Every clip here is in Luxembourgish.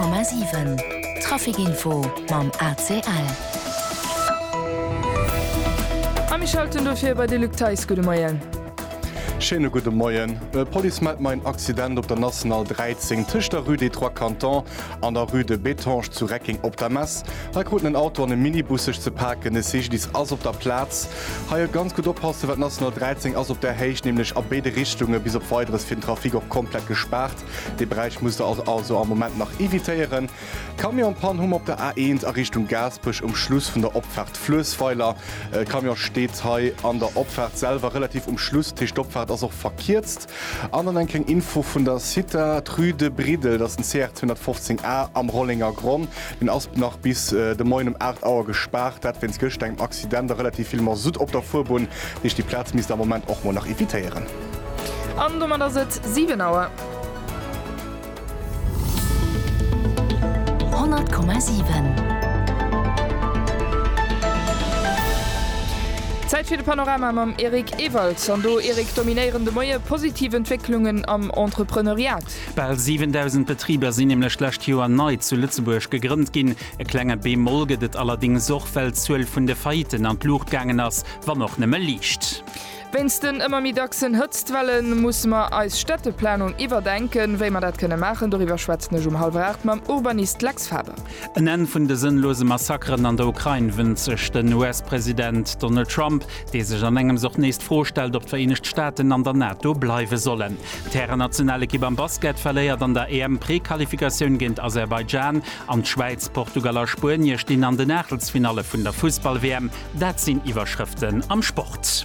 100,7 Trafikinfo mam ACL. Am schalten dofir bei de Lukteis gute Moien. Schöne gute Morgen. Police mat mein Accident op der National 13 Tisch der Rue des Trois Cantons an der Rue de Betange zu Recking op der Mess. Da konnten ein Auto an den Minibusig zu parken, es sich dies as op der Platz. Ha ganz gut oppassen, wat National 13 as op der Heich nämlich ab beide Richtungen bis op weiteres für den Trafik auch komplett gesperrt. Der Bereich musste also am Moment noch evitieren. Kamion Pan hum op der A1 a Richtung Gasbusch Schluss von der Opfahrt Flößpfeiler. Kamion steht he an der Opfahrt selber relativ Schluss, die Stoppfahrt auch verkehrt. Anderen ein kein Info von der Cita Rue de Bridel, das ist ein CR 215a am Rollinger Grund. Den Asp nach bis de Moin um 8 Uhr gespart hat, wenn es gestern im Accident relativ viel mehr Süd op der Vorbund, ist die Platz mis am Moment auch mal nach evitieren. An da sitzt 7 Uhr. 100,7 Zeit für de Panorama am Erik Ewald, an do Erik dominierende neue positive Entwicklungen am Entrepreneuriat. Bald 7000 Betrieber sind im letzten Jahr neu zu Lützeburg gegründet gin. E klenger Bemol gedet allerdings Sorgfeld 12 von der Feiten an Lucht gegangen ass, war noch nimmer liegt. Wenn's denn immer mit Dachsen hützt wollen, muss man als Städteplanung überdenken, wie man das können machen. Darüber schwätzen wir 7:30 mit dem Urbanist Lex Faber. Ein Ende von den sinnlosen Massakren an der Ukraine wünscht sich den US-Präsident Donald Trump, der sich an engem such nächst vorstellt, ob die Vereinigten Staaten an der NATO bleiben sollen. Der nationale Equipe am Basket verliert an der EM-Präqualifikation gegen Aserbaidschan, an Schweiz, Portugal und Spanien stehen an den Achtelfinale von der Fußball-WM. Das sind Überschriften am Sport.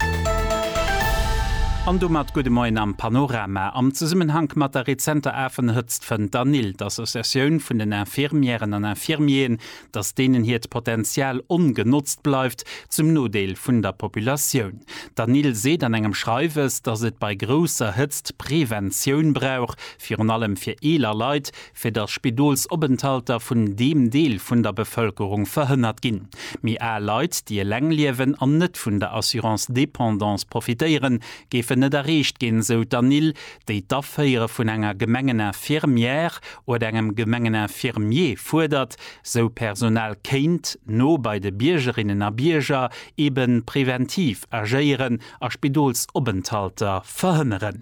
An du mat gute Moin am Panorama. Am Zusammenhang mat der rezenter Äfen hëtzt vun Danil, d'Assoziatioun vun den Infirmieren an Infirmien, dats denen hier d Potenzial ungenutzt bleibt zum Nodeel vun der Populationun. Danil seht an engem Schreiwes, dass et bei grosser Hëtzt Präventionun brauch, fir an allem fir eeler Leiit, fir der Spidolsobenthalter vun dem Deel vun der Bevölkerung verhënnert ginn. Mi Leiit, die Längliewen an net vun der Assurance Dependance profitieren, gefen net erreicht gin so Danil, déi d'Afféiere vun enger gemengen Infirmière oder engem gemengen Infirmier fordert, so Personal kéint no bei de Biergerinnen a Bierger eben präventiv agéieren a Spidolsobenthalter verhënneren.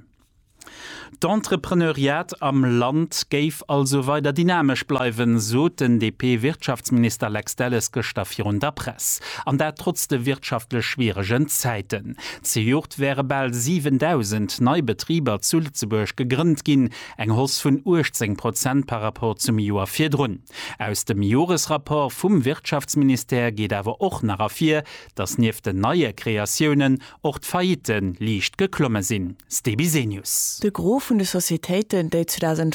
D'Entrepreneuriat am Land geif also weiter dynamisch bleiben, so den DP-Wirtschaftsminister Lex Delles gestaffieren der Presse. An der trotz der wirtschaftlich schwierigen Zeiten. Zejurt wäre bald 7000 Neubetrieber zu Lützeburg gegründet gin, eng Hoss von 18% par rapport zum Jahr 4. Aus dem Jahresrapport vom Wirtschaftsminister geht aber auch nach afir, dass neben den neue Kreationen auch die Failliten liegt geklommen sind. Stebisenius. De Gros vun de Societäten, die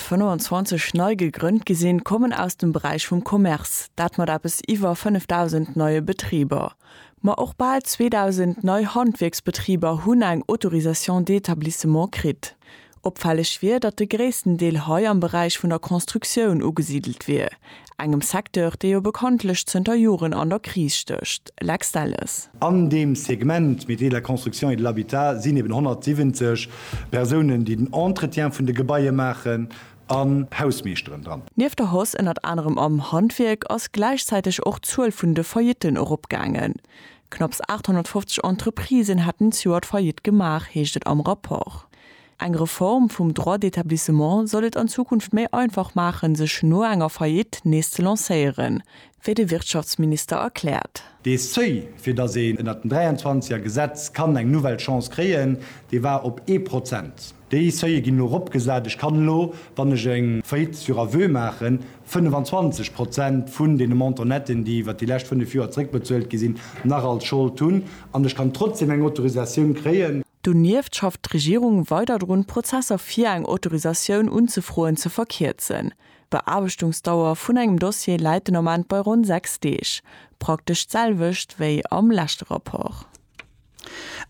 2025 neu gegründet gesinn, kommen aus dem Bereich vom Kommerz. Dat mat ab es iwwer 5000 neue Betrieber. Ma auch bald 2000 neue Handwerksbetrieber hunn eng Autorisation d'Etablissement krit. Opfalle schwer, dat de gräessten Deel heu am Bereich vun der Konstruktion ugesiedelt wie. Engem Sektor, der jo bekanntlich zunter Joren an der Krise stöcht. Lex Delles. An dem Segment mit der Konstruktion de l'Habitat sind eben 170 Personen, die den Entretien vun de Gebäie machen, an Hausmeesteren dran. Neben der Haus ändert anderem am Handwerk aus gleichzeitig auch 12 vun de Failliten opgangen. Knapp 850 Entreprisen hatten zuert Fayit gemach, hechtet am Rapport. Eng Reform vom Droit d'Etablissement sollet an Zukunft mehr einfach machen, sech nur enger Fayit nächst zu lancieren, wie der Wirtschaftsminister erklärt. Die Seuil für das in dem 23er Gesetz kann eng nouvelle Chance kreen, die war op 1%. Die Seuil gin nur opgesagt, ich kann lo, wann ich eng Fayit sur aveu machen, 25% vun den Montonetten, die wat die Lächt vun de Führer zurückbezölt gesinn, nach als Schuld tun, und ich kann trotzdem eng Autorisation kreen. Du nieft schafft die Regierung weiter drin, Prozesse für eine Autorisation unzufroen zu verkürzen. Bearbeitungsdauer von einem Dossier leiten am Ende bei rund 6 Tagen. Praktisch selwischt wie am letzten Rapport.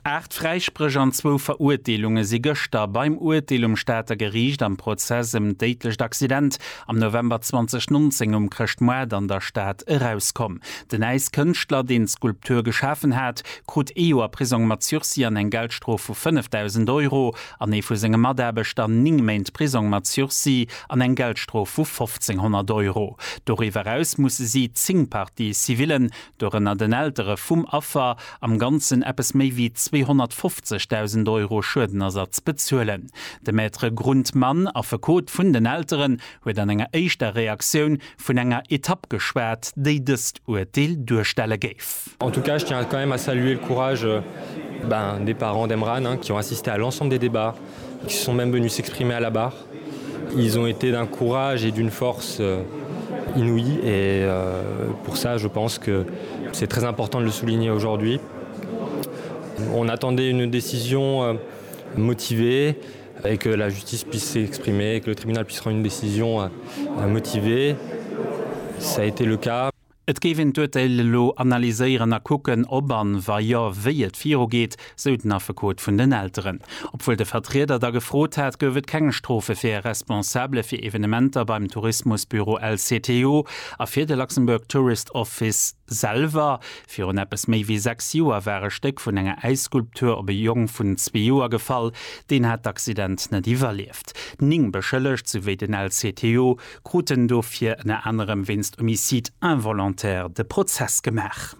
8 Freisprecher an 2 Verurteilungen sie gëster beim Urteilungsstaater Gericht am Prozess im deitlecht Accident am November 2019 Christmord an der Stadt herauskom. Den Eiskünstler, den Skulptur geschaffen hat, krut EUer Prison mat Sursi an eng Geldstrof vu 5.000 Euro, an vu segem Maderbecht an 9 Meint Prison mat Sursi an eng Geldstrof vu 1.500 Euro. Doriwer aus musse sie 10 Partie Zivilen dorenner den Ältere vum Affer am ganzen Appes méi wie 250.000 Euro Schuldenersatz bezuelen. De Maitre Grundmann a verkot vun den Älteren huet an enger eichter Reaktion vun enger Etapp geschwert, déi dëst Urteil durchstelle geif. En tout cas, je tiens quand même à saluer le courage des parents d'Emran qui ont assisté à l'ensemble des débats, qui sont même venus s'exprimer à la barre. Ils ont été d'un courage et d'une force inouïe et pour ça, je pense que c'est très important de le souligner aujourd'hui. On attendait une décision motivée et que la justice puisse s'exprimer, que le tribunal puisse rendre une décision motivée. Ça a été le cas. Et gewen lo analyseieren a kucken obbern war ja wéiet Viro geht seuten afirkot vun den Älteren. Obwohl de Vertreter da gefrot hat, gowet keng Strophe fir responsable fir Evenementer beim Tourismusbüro LCTO a fir de Luxemburg Tourist Office selber fir un Appppes méi wie 6 Joer wäre Steck vun enger Eisskulptur op e Jong vun 2 Joer gefall, den hat d'Accident net iwwerlieft. Ning beschëllecht zuéi den LCTO kruten do fir en anderem winst Homizid involontaire de Prozess gemach.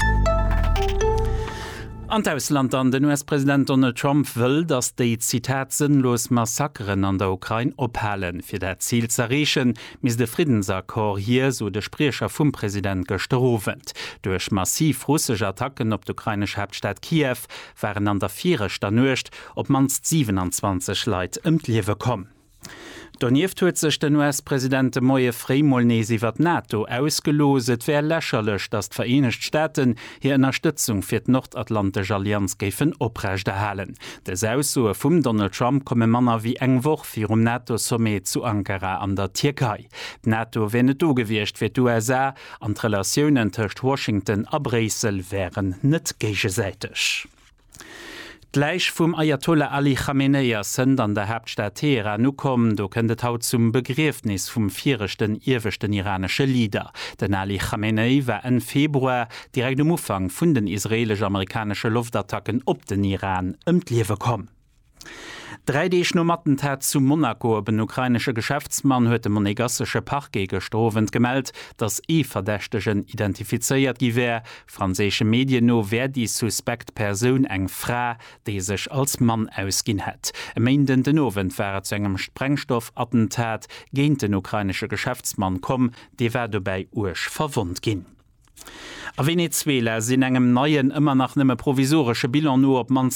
An Ausland an den US-Präsident Donald Trump will, dass die Zitat sinnlos Massakren an der Ukraine ophalen. Für das Ziel zu erreichen, muss der Friedensakkord hier, so der Sprecher vom Präsident, gestrofend. Durch massiv russische Attacken auf die ukrainische Hauptstadt Kiew waren an der 4. Stanöcht, ob mans 27 Leute im Leben kommen. Donieft huet sech den US-Präsident Moie Freimolnesi iwwer NATO ausgeloset, wär lächerlech, dat d'Vereinigten Staaten hier Unterstützung fir d' Nordatlantische Allianz géiffen oprechterhalen. Des Aussue vum Donald Trump komme Manner wie eng woch fir NATO-Sommet zu Ankara an der Türkei. NATO wennet dogewircht fir d'USA an d'Relationioen tëcht Washington a Brüssel wären net gegesäiteg. Gleich vum Ayatollah Ali Khamenei sind an der Hauptstadt Teheran nu kommen, do kënnet haut zum Begräfnis vum 4. irwechten iranische Lieder. Den Ali Khamenei war en Februar direkt am Ufang vun den israelisch-amerikanische Luftattacken op den Iran Liewe kom. 3D-Schnummattentat zu Monaco, ben ukrainische Geschäftsmann huet dem monegassische Parquet gestrofend gemeldt, dass Verdächtigen identifiziert gewär. Französische Medien no wer die suspekt Person eng Fra, die sich als Mann ausgin hat. Meinden den Owen war zu engem Sprengstoffattentat gegen den ukrainische Geschäftsmann kom, die war dabei ursch verwund gin. A Venezuela sinn engem neien immer nach nimme provisorische Bilan nur op mans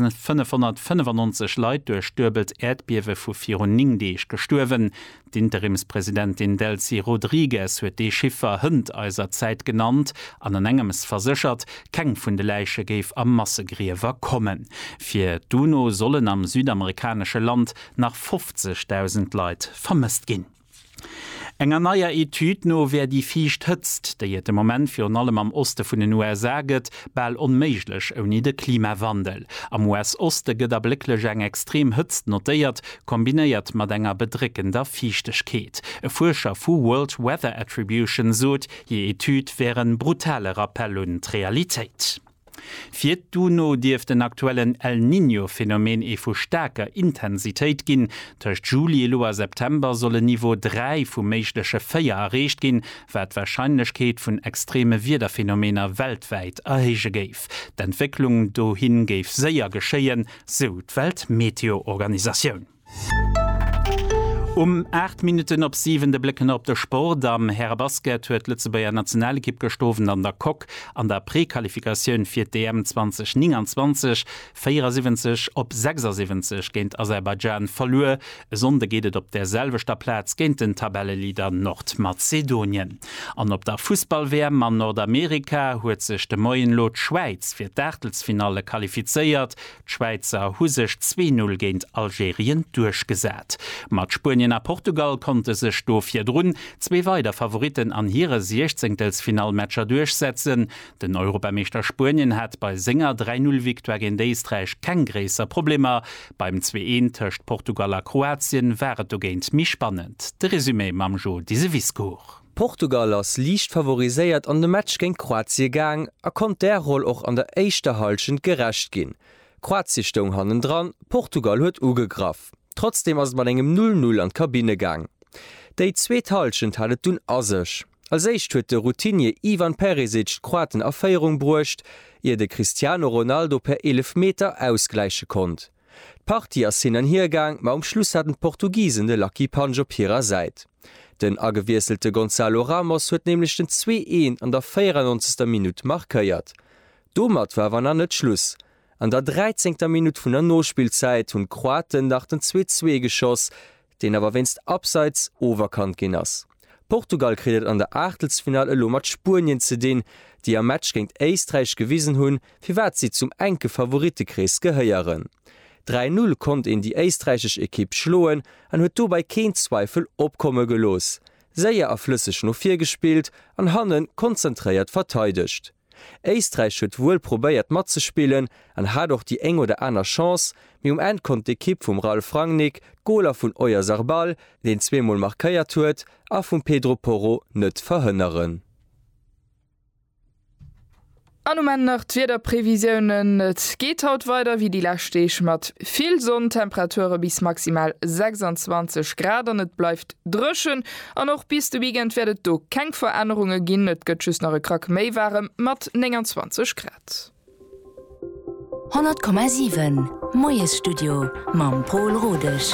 2595 Leiit durch stürbelt Erdbiewe vu 4 gestorwen. D'Interimspräsidentin Delcy Rodriguez huet de Schiffer hënd eiser Zeit genannt, an en engemes versichert, keng vun de Leiche géif am Massegriewer kommen. Fir Duno sollen am südamerikanische Land nach 50.000 Leiit vermisst ginn. Enger naier Etyd no wer die Fiicht hëtzt, déi et dem Moment fir allem am Oste vun den USA gëtt, ball onméiglech oni de Klimawandel. Am US-Oste gëtt a blicklech eng extrem hëtzt notéiert, kombinéiert mat enger bedrickender Fiichtechkeet. E Forscher vu World Weather Attribution sot, je Etyd wären brutale Rappell und Realitéit. Fir Duno dief den aktuellen El Niño-Phänomen vu stärker Intensitéit ginn. Tcht Juli lo a September solle Niveau 3 vum méigleche Féier errecht ginn, wär d'Wahrscheinlichkeet vun extreme Wiederphänomener weltweit erhege géif. D'Entwicklung dohin géif séier geschéien, so d'Weltmeteororganisaioun. 8 Minuten op 7 de Blicken op de Sport am Herr Basket huet Lützebauer Nationalkipp gestoven an der Kok an der Präqualifikation fir DM 2029 74 op 76 géint Aserbaidschan verlue. Sonde gehtet op derselveter Platz géint den Tabellelieder Nordmazedonien. An op der Fußball-WM an Nordamerika huet sech de Moien Lot Schweiz fir d'Ärtelsfinale qualifizeiert. D'Schweizer hu sech 2-0 géint Algerien durchgesät. Mat Spurien Spanien a Portugal konnte se Stofir drun, 2 weiter Favoriten an ihre 16. Finalmatcher durchsetzen. Den Europameister Spanien hat bei Singer 3-0 Victoire gegen Österreich kein gräser Probleme. Beim 2-1 töcht Portugal a Kroatien wäret géint mi spannend. De Resümé Mamjo diese Wiskour. Portugal ass liicht favoriséiert an de Match géint Kroatie gang, kommt der Roll och an der éischter Halschen gerecht ginn. Kroatiestung hannen dran, Portugal huet ugegraf. Trotzdem ass man engem 0-0 an Kabine gang. Déi 2 Halschen halet dun asech. Als éicht huet de Routinier Ivan Perisic Kroaten Aféierung bruecht, ihr de Cristiano Ronaldo per 11 Meter ausgleiche konnt. Party as sinn an Hiergang, ma Schluss hat den Portugiesen de Lucky Punch op ihrer Seit. Den agewieselte Gonzalo Ramos huet nämlich den 2-1 an der 94. Minute markéiert. Domat war wann an net Schluss. An der 13. Minute vun der Nospielzeit hunn Kroaten nach den 2-2 geschoss, den awer wennst abseits overkant gin ass. Portugal kredet an der Achtelfinale lo mat Spurien ze den, die am Match géint Österreich gewiesen hunn, fir wat sie zum enke Favoritekrees geheieren. 3-0 konnt in die österreichisch Ekipp schloen an huet dobei kein Zweifel opkomme gelos. Säier a flüssig no 4 gespielt, an Hannen konzentriert verteidigt. Österreich huet wohl probéiert mat ze spielen, an hat doch die eng oder aner Chance, wie end konnt d'Ekipp vum Ralf Rangnick, Goler vun Euer Sarbal, den 2-mal markéiert huet, a vum Pedro Porro net verhënneren. Nach wieder Prävisionen et geht haut weiter wie die Lastech mat viel Sonntemperature bis maximal 26 Grad an et bleibt drschen an noch bis du wiegend werdet du keng Veränderungen gin net gëtschs nach Krack méi waren mat 29 Grad. 100,7 Moes Studio Mam Paul Rodech.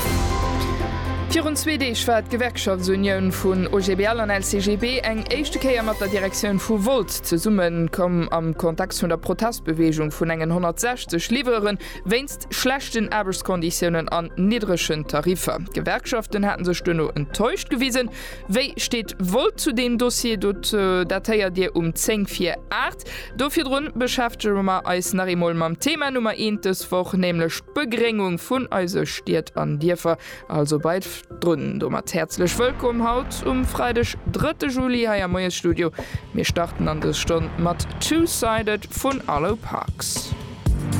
24 war Gewerkschaftsunion vun OGBL an LCGB eng Eischtekeier mat der Direktion vu Volt ze summen kom am Kontakt vun der Protestbewegung vun engen 160 Liveren wennst schlechten Arbeitskonditionen an niedrigschen Tarife. Gewerkschaften hätten se Stënno enttäuscht gewiesen. Wéi steht Volt zu dem Dossier dort Datéier Dir 1048. Dofir run beschäftigtmmer als Narimol mam Thema Nummer 1 deswoch nämlich Begrengung vun Eise stiert an Dirfer, also bald drnnen do mat herzlech wëllkom haut Freitag 3. Juli ha Moes Studio. Wir starten an des Stunde mat Two-Sided vun Allo Parks.